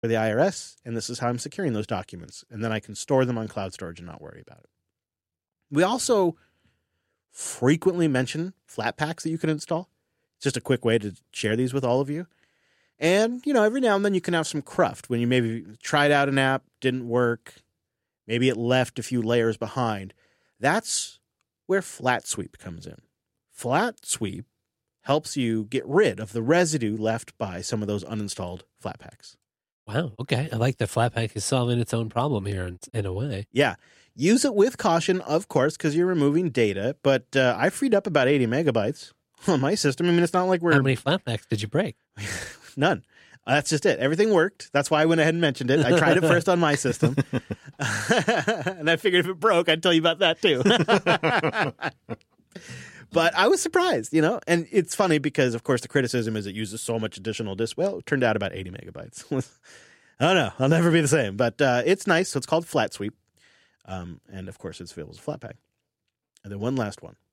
for the IRS, and this is how I'm securing those documents. And then I can store them on cloud storage and not worry about it. We also frequently mention Flatpaks that you can install. It's just a quick way to share these with all of you. And, every now and then you can have some cruft when you maybe tried out an app, didn't work, maybe it left a few layers behind. That's where Flat Sweep comes in. Flat Sweep helps you get rid of the residue left by some of those uninstalled Flatpaks. Wow. Okay. I like that Flatpak is solving its own problem here in a way. Yeah. Use it with caution, of course, because you're removing data. But I freed up about 80 megabytes on my system. I mean, it's not like we're... How many Flatpaks did you break? None. That's just it. Everything worked. That's why I went ahead and mentioned it. I tried it first on my system. And I figured if it broke, I'd tell you about that too. But I was surprised, And it's funny because, of course, the criticism is it uses so much additional disk. Well, it turned out about 80 megabytes. I don't know. I'll never be the same. But it's nice. So it's called Flat Sweep. And, of course, it's available as a Flatpak. And then one last one.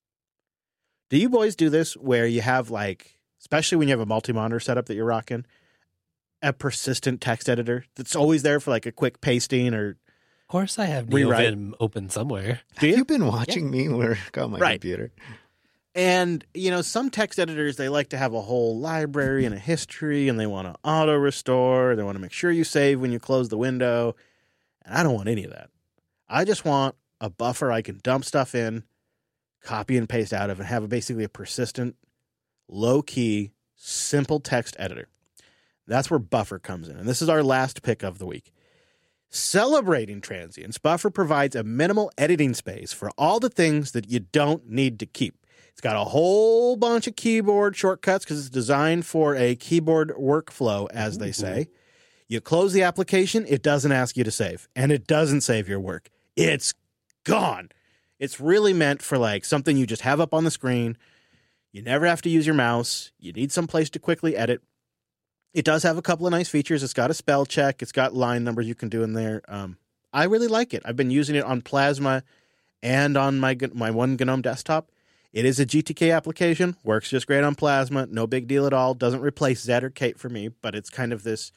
Do you boys do this where you have, especially when you have a multi-monitor setup that you're rocking, a persistent text editor that's always there for, a quick pasting or... Of course I have NeoVim open somewhere. Have you been watching me work on my computer? And, some text editors, they like to have a whole library and a history, and they want to auto-restore. They want to make sure you save when you close the window. And I don't want any of that. I just want a buffer I can dump stuff in, copy and paste out of, and have basically a persistent, low-key, simple text editor. That's where Buffer comes in. And this is our last pick of the week. Celebrating transients, Buffer provides a minimal editing space for all the things that you don't need to keep. It's got a whole bunch of keyboard shortcuts because it's designed for a keyboard workflow, as they say. You close the application, it doesn't ask you to save, and it doesn't save your work. It's gone. It's really meant for something you just have up on the screen. You never have to use your mouse. You need some place to quickly edit. It does have a couple of nice features. It's got a spell check. It's got line numbers you can do in there. I really like it. I've been using it on Plasma and on my one GNOME desktop. It is a GTK application. Works just great on Plasma. No big deal at all. Doesn't replace Zed or Kate for me, but it's kind of this,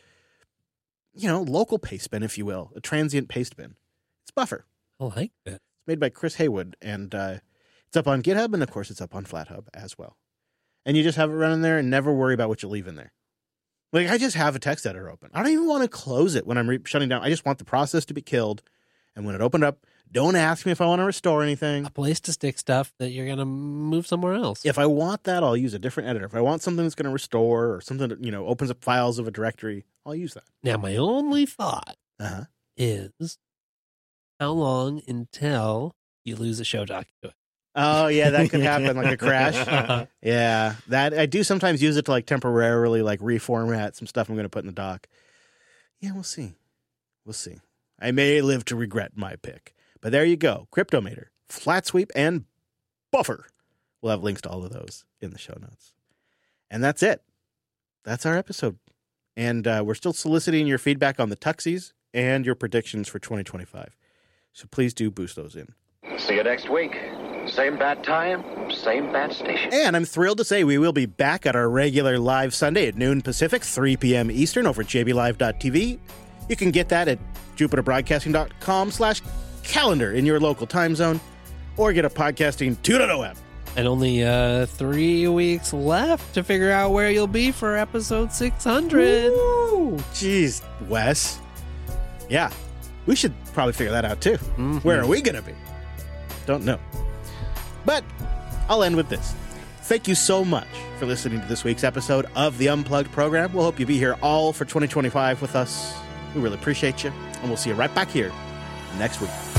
local paste bin, if you will. A transient paste bin. It's Buffer. I like that. It's made by Chris Haywood, and it's up on GitHub, and of course it's up on FlatHub as well. And you just have it running there and never worry about what you leave in there. I just have a text editor open. I don't even want to close it when I'm shutting down. I just want the process to be killed. And when it opened up, don't ask me if I want to restore anything. A place to stick stuff that you're going to move somewhere else. If I want that, I'll use a different editor. If I want something that's going to restore or something that, opens up files of a directory, I'll use that. Now, my only thought is how long until you lose a show doc to it? Oh, yeah, that could happen, like a crash. Yeah, that I do sometimes use it to temporarily reformat some stuff I'm going to put in the dock. Yeah, we'll see. We'll see. I may live to regret my pick. But there you go. Cryptomator, Flat Sweep, and Buffer. We'll have links to all of those in the show notes. And that's it. That's our episode. And we're still soliciting your feedback on the Tuxies and your predictions for 2025. So please do boost those in. See you next week. Same bad time, same bad station. And I'm thrilled to say we will be back at our regular live Sunday at noon Pacific, 3 p.m. Eastern over at jblive.tv. You can get that at jupiterbroadcasting.com/calendar in your local time zone, or get a Podcasting 2.0 app. And only 3 weeks left to figure out where you'll be for episode 600. Woo! Jeez, Wes. Yeah, we should probably figure that out too. Mm-hmm. Where are we going to be? Don't know. But I'll end with this. Thank you so much for listening to this week's episode of the Unplugged program. We'll hope you'll be here all for 2025 with us. We really appreciate you, and we'll see you right back here next week.